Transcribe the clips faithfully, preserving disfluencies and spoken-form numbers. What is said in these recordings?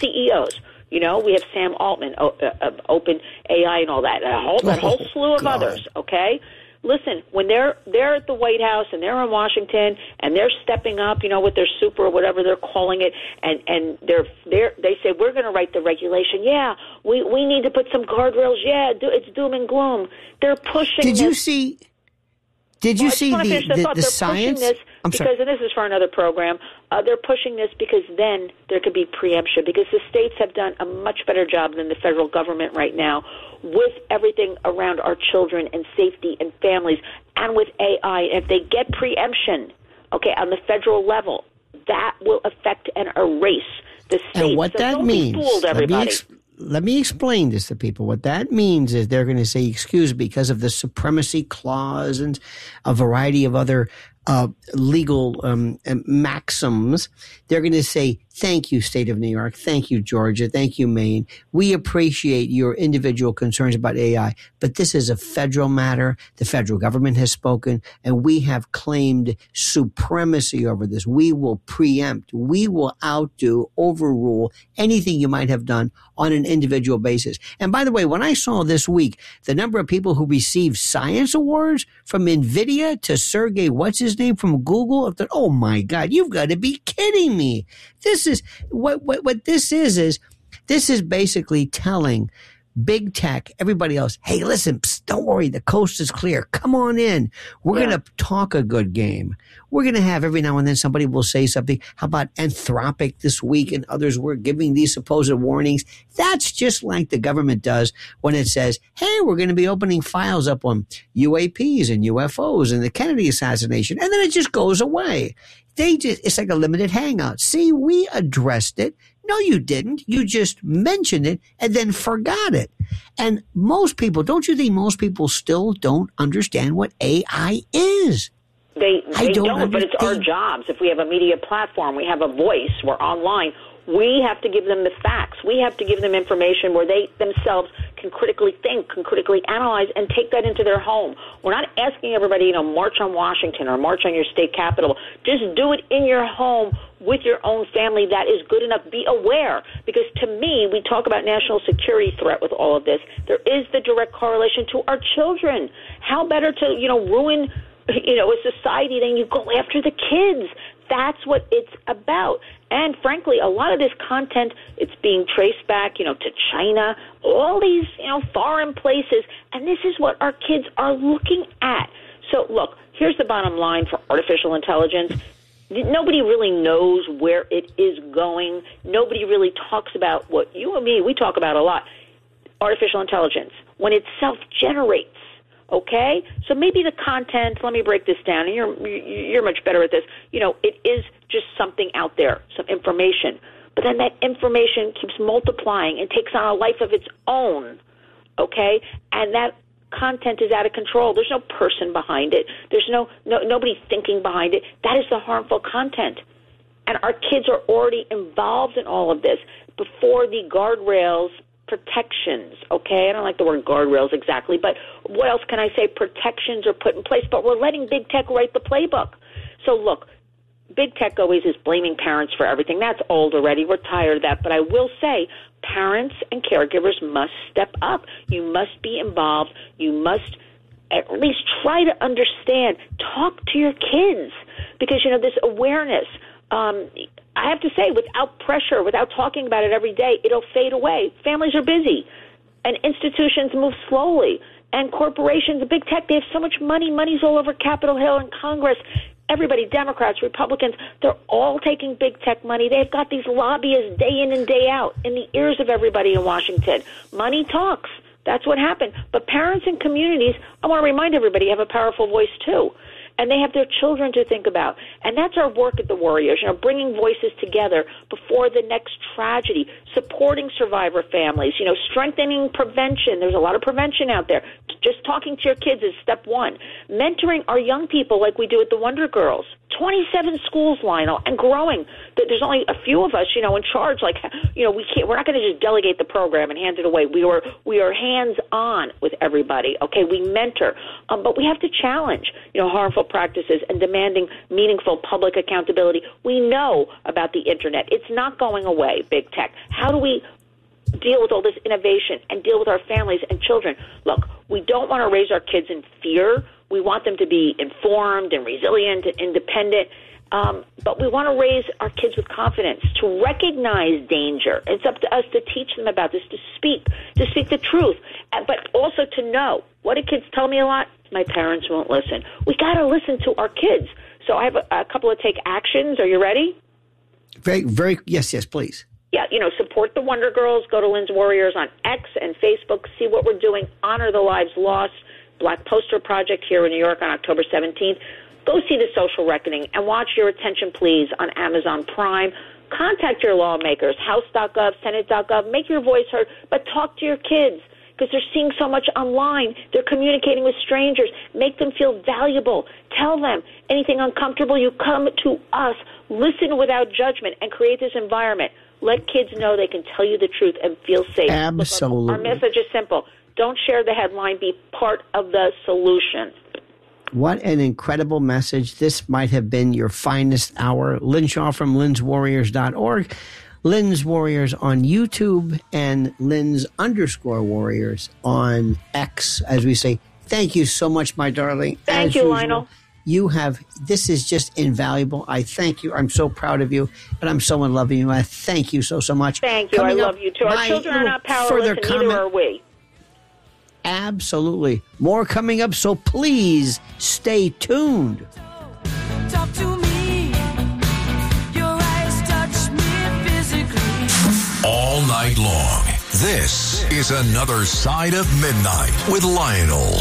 C E Os. You know, we have Sam Altman, uh, uh, Open A I and all that, a whole, that whole slew of God. others, okay? Listen, when they're they're at the White House and they're in Washington and they're stepping up, you know, with their super or whatever they're calling it, and, and they're they're they say we're going to write the regulation. Yeah, we we need to put some guardrails. Yeah, do, it's doom and gloom. They're pushing. Did this. you see? Did you well, see the the, the, the, the science? This I'm because, sorry. and this is for another program. Uh, they're pushing this because then there could be preemption. Because the states have done a much better job than the federal government right now with everything around our children and safety and families, and with A I. If they get preemption, okay, on the federal level, that will affect and erase the states. And what so that don't means, be fooled, everybody. Let me, ex- let me explain this to people. What that means is they're going to say, excuse me, because of the supremacy clause and a variety of other uh, legal um, maxims, they're going to say, thank you, State of New York. Thank you, Georgia. Thank you, Maine. We appreciate your individual concerns about A I, but this is a federal matter. The federal government has spoken, and we have claimed supremacy over this. We will preempt. We will outdo, overrule anything you might have done on an individual basis. And by the way, when I saw this week the number of people who received science awards from NVIDIA to Sergey, what's his name, from Google, I thought, oh my God, you've got to be kidding me. This is what, what, what this is, is this is basically telling big tech, everybody else, hey, listen, psst, don't worry, the coast is clear. Come on in. We're yeah. going to talk a good game. We're going to have every now and then somebody will say something. How about Anthropic this week and others were giving these supposed warnings? That's just like the government does when it says, hey, we're going to be opening files up on U A Ps and U F Os and the Kennedy assassination. And then it just goes away. They just, it's like a limited hangout. See, we addressed it. No, you didn't. You just mentioned it and then forgot it. And most people, don't you think most people still don't understand what A I is? They, they don't, don't but it's our jobs. If we have a media platform, we have a voice, we're online, we have to give them the facts. We have to give them information where they themselves can critically think, can critically analyze, and take that into their home. We're not asking everybody, you know, march on Washington or march on your state capitol. Just do it in your home with your own family. That is good enough. Be aware. Because to me, we talk about national security threat with all of this. There is the direct correlation to our children. How better to, you know, ruin, you know, a society than you go after the kids. That's what it's about. And frankly, a lot of this content, it's being traced back, you know, to China, all these, you know, foreign places. And this is what our kids are looking at. So look, here's the bottom line for artificial intelligence. Nobody really knows where it is going. Nobody really talks about what you and me, we talk about a lot, artificial intelligence, when it self-generates. Okay, so maybe the content. Let me break this down, and you're you're much better at this. You know, it is just something out there, some information, but then that information keeps multiplying and takes on a life of its own. Okay, and that content is out of control. There's no person behind it. There's no, no nobody thinking behind it. That is the harmful content, and our kids are already involved in all of this before the guardrails. Protections, okay? I don't like the word guardrails exactly, but what else can I say? Protections are put in place, but we're letting big tech write the playbook. So look, big tech always is blaming parents for everything. That's old already. We're tired of that. But I will say parents and caregivers must step up. You must be involved. You must at least try to understand. Talk to your kids because, you know, this awareness, um, I have to say, without pressure, without talking about it every day, it'll fade away. Families are busy, and institutions move slowly, and corporations, big tech, they have so much money. Money's all over Capitol Hill and Congress. Everybody, Democrats, Republicans, they're all taking big tech money. They've got these lobbyists day in and day out in the ears of everybody in Washington. Money talks. That's what happened. But parents and communities, I want to remind everybody, have a powerful voice too. And they have their children to think about. And that's our work at the Warriors, you know, bringing voices together before the next tragedy, supporting survivor families, you know, strengthening prevention. There's a lot of prevention out there. Just talking to your kids is step one. Mentoring our young people like we do at the Wonder Girls twenty-seven schools, Lionel, and growing. There's only a few of us, you know, in charge. Like, you know, we can't. We're not going to just delegate the program and hand it away. We are we are hands on with everybody. Okay, we mentor, um, but we have to challenge, you know, harmful practices and demanding meaningful public accountability. We know about the internet. It's not going away. Big tech. How do we deal with all this innovation and deal with our families and children? Look, we don't want to raise our kids in fear. We want them to be informed and resilient and independent. Um, but we want to raise our kids with confidence, to recognize danger. It's up to us to teach them about this, to speak, to speak the truth, but also to know. What do kids tell me a lot? My parents won't listen. We got to listen to our kids. So I have a, a couple of take actions. Are you ready? Very, very, yes, yes, please. Yeah, you know, support the Wonder Girls. Go to Lynn's Warriors on X and Facebook. See what we're doing. Honor the lives lost. Black Poster Project here in New York on October seventeenth. Go see The Social Reckoning and watch Your Attention Please on Amazon Prime. Contact your lawmakers, House dot gov, Senate dot gov. Make your voice heard, but talk to your kids because they're seeing so much online. They're communicating with strangers. Make them feel valuable. Tell them anything uncomfortable, you come to us. Listen without judgment and create this environment. Let kids know they can tell you the truth and feel safe. Absolutely. Look, our message is simple. Don't share the headline. Be part of the solution. What an incredible message. This might have been your finest hour. Lynn Shaw from Lynn's Warriors dot org. Lynn's Warriors on YouTube and Lynn's underscore Warriors on X, as we say. Thank you so much, my darling. Thank as you, usual. Lionel. You have, this is just invaluable. I thank you. I'm so proud of you, and I'm so in love with you. I thank you so, so much. Thank you. Coming I up, love you, too. Our my children are not powerless, further and comment. neither are we. Absolutely. More coming up, so please stay tuned. Talk to me. Your eyes touch me physically. All night long. This is Another Side of Midnight with Lionel.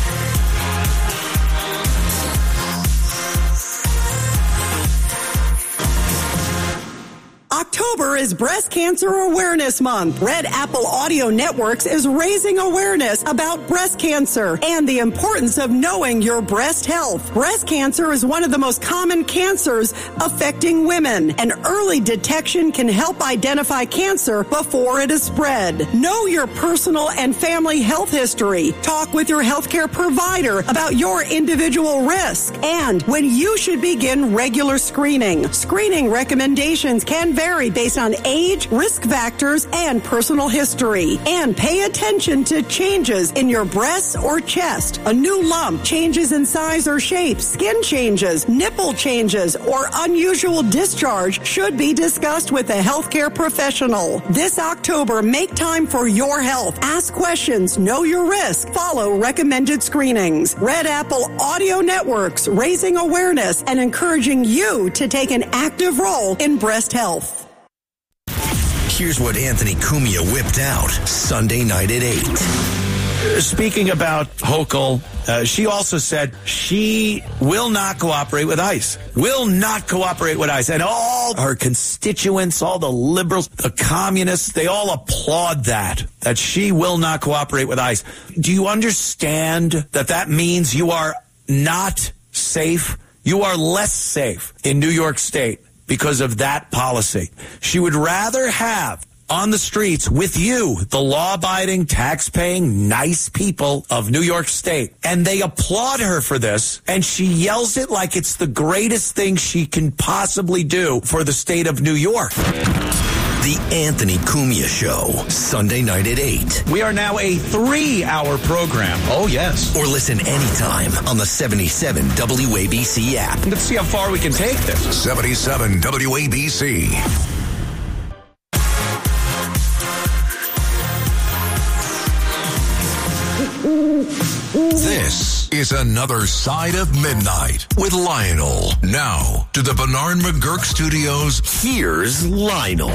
October is Breast Cancer Awareness Month. Red Apple Audio Networks is raising awareness about breast cancer and the importance of knowing your breast health. Breast cancer is one of the most common cancers affecting women, and early detection can help identify cancer before it is spread. Know your personal and family health history. Talk with your healthcare provider about your individual risk and when you should begin regular screening. Screening recommendations can vary based on age, risk factors, and personal history. And pay attention to changes in your breasts or chest. A new lump, changes in size or shape, skin changes, nipple changes, or unusual discharge should be discussed with a healthcare professional. This October, make time for your health. Ask questions, know your risk, follow recommended screenings. Red Apple Audio Networks, raising awareness and encouraging you to take an active role in breast health. Here's what Anthony Cumia whipped out Sunday night at eight. Speaking about Hochul, uh, she also said she will not cooperate with ICE. Will not cooperate with ICE. And all her constituents, all the liberals, the communists, they all applaud that, that she will not cooperate with ICE. Do you understand that that means you are not safe? You are less safe in New York State because of that policy. She would rather have on the streets with you, the law-abiding, tax-paying, nice people of New York State. And they applaud her for this, and she yells it like it's the greatest thing she can possibly do for the state of New York. The Anthony Cumia Show, Sunday night at eight. We are now a three-hour program. Oh, yes. Or listen anytime on the seventy-seven W A B C app. Let's see how far we can take this. seventy-seven W A B C. This is Another Side of Midnight with Lionel. Now, to the Bernard McGurk Studios, here's Lionel.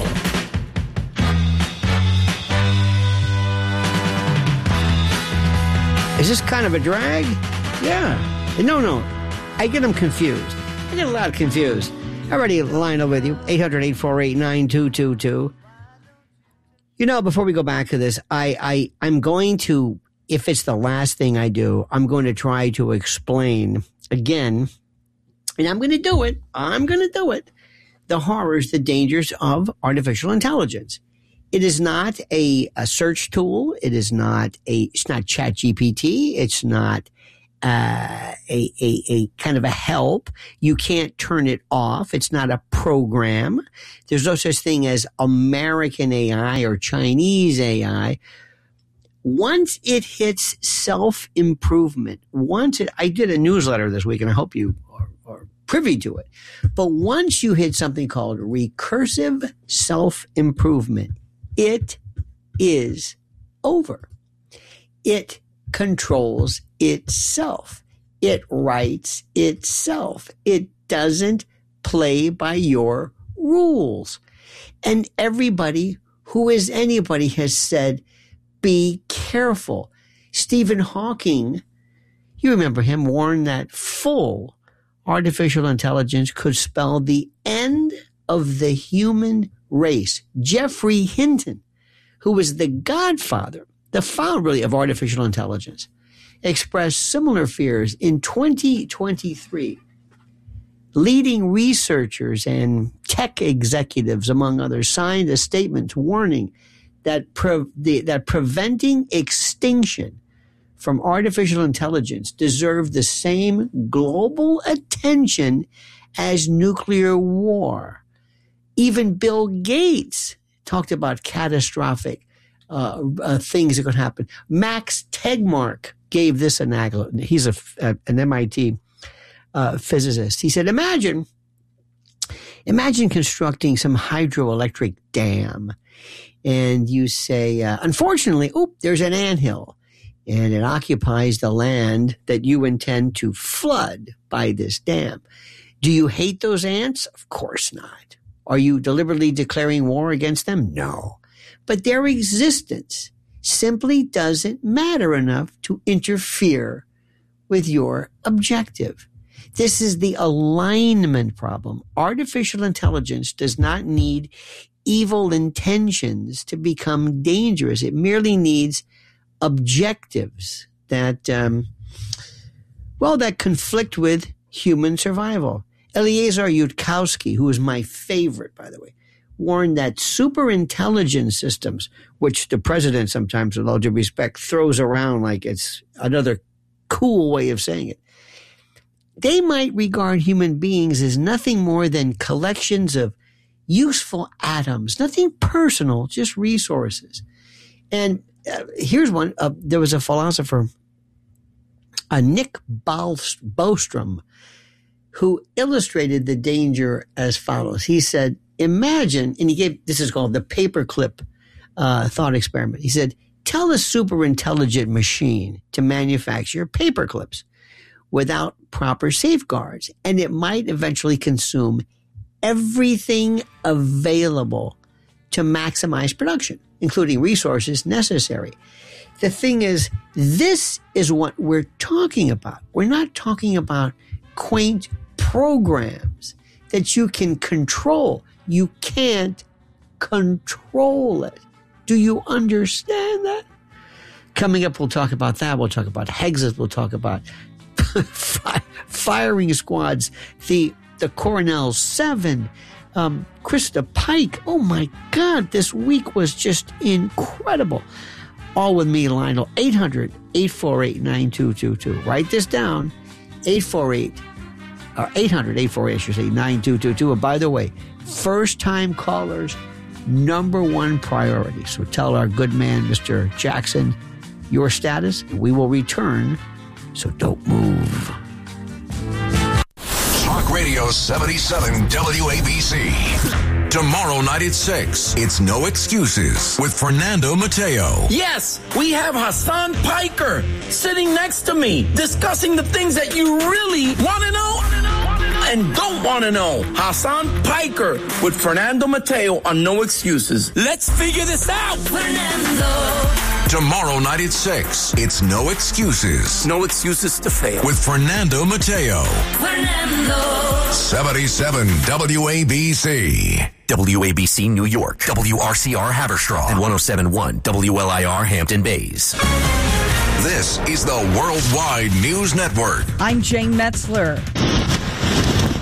Is this kind of a drag? Yeah. No, no. I get them confused. I get a lot confused. Already Lionel with you. eight hundred, eight four eight, nine two two two. You know, before we go back to this, I, I, I'm going to, if it's the last thing I do, I'm going to try to explain again and I'm going to do it, I'm going to do it, the horrors, the dangers of artificial intelligence. It is not a, a search tool. It is not a, it's not Chat G P T. It's not uh, a, a, a kind of a help. You can't turn it off. It's not a program. There's no such thing as American A I or Chinese A I. Once it hits self-improvement, once it, I did a newsletter this week, and I hope you are, are privy to it. But once you hit something called recursive self-improvement, it is over. It controls itself. It writes itself. It doesn't play by your rules. And everybody who is anybody has said, be careful. Stephen Hawking, you remember him, warned that full artificial intelligence could spell the end of the human race. Geoffrey Hinton, who was the godfather, the founder really of artificial intelligence, expressed similar fears in twenty twenty-three. Leading researchers and tech executives, among others, signed a statement warning that pre- the, that preventing extinction from artificial intelligence deserved the same global attention as nuclear war. Even Bill Gates talked about catastrophic uh, uh, things that could happen. Max Tegmark gave this analogy. He's a, a, an M I T uh, physicist. He said, imagine, imagine constructing some hydroelectric dam. And you say, uh, unfortunately, oop, there's an anthill, and it occupies the land that you intend to flood by this dam. Do you hate those ants? Of course not. Are you deliberately declaring war against them? No. But their existence simply doesn't matter enough to interfere with your objective. This is the alignment problem. Artificial intelligence does not need evil intentions to become dangerous. It merely needs objectives that, um, well, that conflict with human survival. Eliezer Yudkowsky, who is my favorite, by the way, warned that super intelligence systems, which the president sometimes, with all due respect, throws around like it's another cool way of saying it, they might regard human beings as nothing more than collections of useful atoms, nothing personal, just resources. And uh, here's one. Uh, there was a philosopher, uh, Nick Bals- Bostrom, who illustrated the danger as follows. He said, imagine, and he gave, this is called the paperclip uh, thought experiment. He said, tell a super intelligent machine to manufacture paperclips without proper safeguards, and it might eventually consume everything available to maximize production, including resources necessary. The thing is, this is what we're talking about. We're not talking about quaint programs that you can control. You can't control it. Do you understand that? Coming up, we'll talk about that. We'll talk about Hexes. We'll talk about firing squads, the the Cornell Seven, um, Krista Pike. Oh my God, this week was just incredible. All with me, Lionel. eight hundred, eight four eight, nine two two two. Write this down. eight four eight, or eight hundred, eight four eight, I should say, nine two two two. And by the way, first-time callers, number one priority. So tell our good man, Mister Jackson, your status, and we will return. So don't move. Talk Radio seventy-seven W A B C. Tomorrow night at six, it's No Excuses with Fernando Mateo. Yes, we have Hassan Piker sitting next to me, discussing the things that you really want to know and don't want to know. Hassan Piker with Fernando Mateo on No Excuses. Let's figure this out. Fernando. Tomorrow night at six, it's No Excuses. No excuses to fail. With Fernando Mateo. Fernando. seventy-seven W A B C. W A B C New York, W R C R Haverstraw, and one oh seven point one W L I R Hampton Bays. This is the Worldwide News Network. I'm Jane Metzler.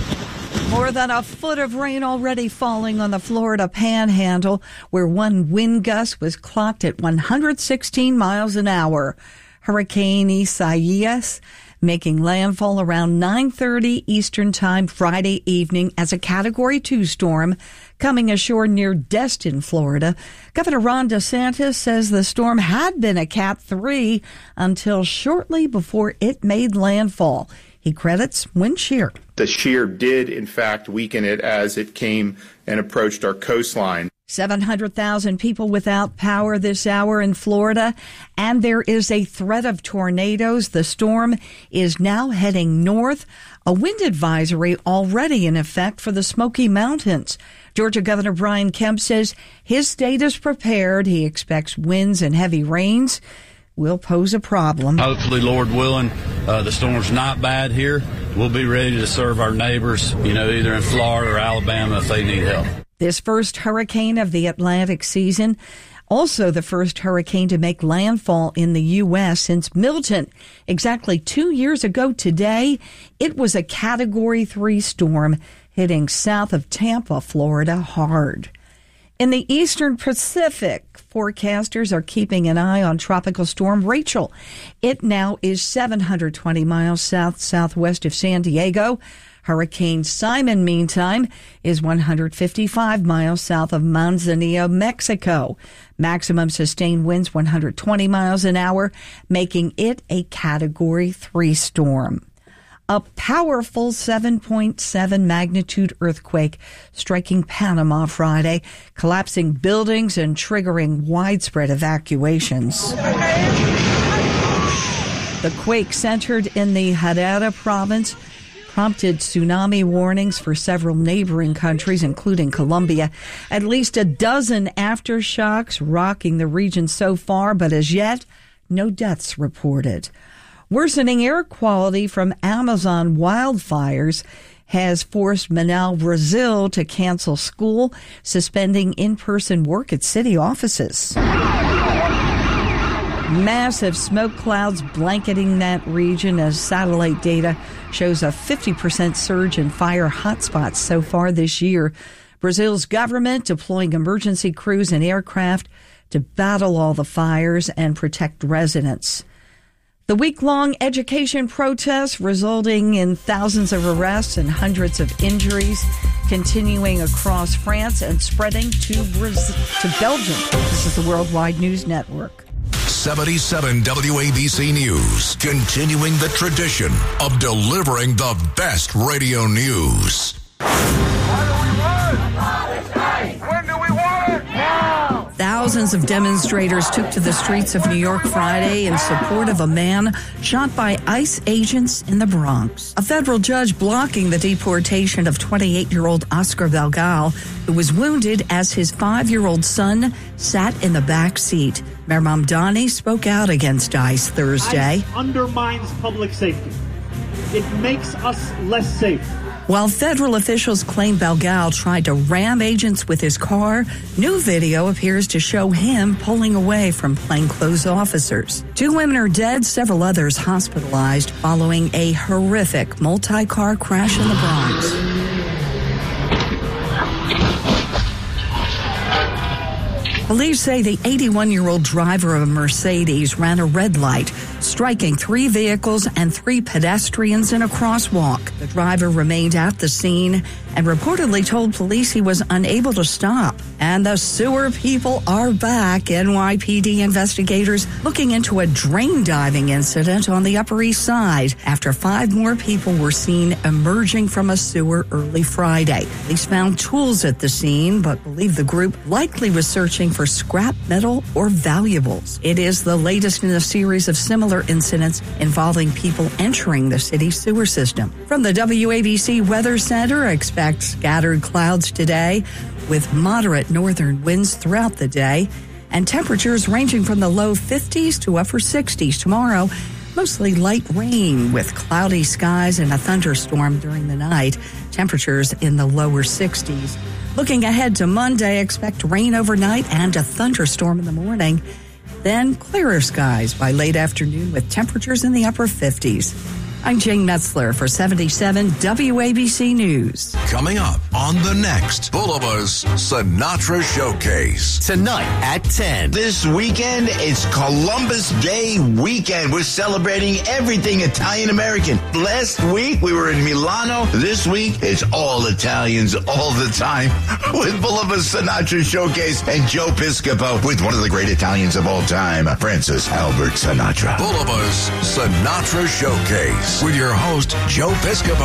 More than a foot of rain already falling on the Florida Panhandle, where one wind gust was clocked at one hundred sixteen miles an hour. Hurricane Isaias making landfall around nine thirty Eastern Time Friday evening as a Category two storm coming ashore near Destin, Florida. Governor Ron DeSantis says the storm had been a Cat three until shortly before it made landfall. He credits wind shear. The shear did, in fact, weaken it as it came and approached our coastline. seven hundred thousand people without power this hour in Florida, and there is a threat of tornadoes. The storm is now heading north. A wind advisory already in effect for the Smoky Mountains. Georgia Governor Brian Kemp says his state is prepared. He expects winds and heavy rains will pose a problem. Hopefully, Lord willing, uh, the storm's not bad here. We'll be ready to serve our neighbors, you know, either in Florida or Alabama if they need help. This first hurricane of the Atlantic season, also the first hurricane to make landfall in the U S since Milton. Exactly two years ago today, it was a Category three storm hitting south of Tampa, Florida, hard. In the eastern Pacific, forecasters are keeping an eye on Tropical Storm Rachel. It now is seven hundred twenty miles south-southwest of San Diego. Hurricane Simon, meantime, is one hundred fifty-five miles south of Manzanillo, Mexico. Maximum sustained winds one hundred twenty miles an hour, making it a Category three storm. A powerful seven point seven magnitude earthquake striking Panama Friday, collapsing buildings and triggering widespread evacuations. The quake centered in the Herrera province prompted tsunami warnings for several neighboring countries, including Colombia. At least a dozen aftershocks rocking the region so far, but as yet, no deaths reported. Worsening air quality from Amazon wildfires has forced Manaus, Brazil to cancel school, suspending in-person work at city offices. Massive smoke clouds blanketing that region as satellite data shows a fifty percent surge in fire hotspots so far this year. Brazil's government deploying emergency crews and aircraft to battle all the fires and protect residents. The week-long education protests resulting in thousands of arrests and hundreds of injuries continuing across France and spreading to Brazil, to Belgium. This is the Worldwide News Network. seventy-seven W A B C News, continuing the tradition of delivering the best radio news. Thousands of demonstrators took to the streets of New York Friday in support of a man shot by ICE agents in the Bronx. A federal judge blocking the deportation of twenty-eight-year-old Oscar Valgal, who was wounded as his five-year-old son sat in the back seat. Mayor Mamdani spoke out against ICE Thursday. ICE undermines public safety. It makes us less safe. While federal officials claim Valgal tried to ram agents with his car, new video appears to show him pulling away from plainclothes officers. Two women are dead, several others hospitalized following a horrific multi-car crash in the Bronx. Police say the eighty-one-year-old driver of a Mercedes ran a red light, striking three vehicles and three pedestrians in a crosswalk. The driver remained at the scene and reportedly told police he was unable to stop. And the sewer people are back. N Y P D investigators looking into a drain diving incident on the Upper East Side after five more people were seen emerging from a sewer early Friday. Police found tools at the scene, but believe the group likely was searching for scrap metal or valuables. It is the latest in a series of similar incidents involving people entering the city's sewer system. From the W A B C Weather Center, expect scattered clouds today with moderate northern winds throughout the day and temperatures ranging from the low fifties to upper sixties. Tomorrow, mostly light rain with cloudy skies and a thunderstorm during the night. Temperatures in the lower sixties. Looking ahead to Monday, expect rain overnight and a thunderstorm in the morning. Then clearer skies by late afternoon with temperatures in the upper fifties. I'm Jane Metzler for seventy-seven W A B C News. Coming up on the next Bulova Sinatra Showcase. Tonight at ten. This weekend, it's Columbus Day weekend. We're celebrating everything Italian-American. Last week, we were in Milano. This week, it's all Italians all the time with Bulova Sinatra Showcase and Joe Piscopo with one of the great Italians of all time, Francis Albert Sinatra. Bulova's Sinatra Showcase with your host, Joe Piscopo.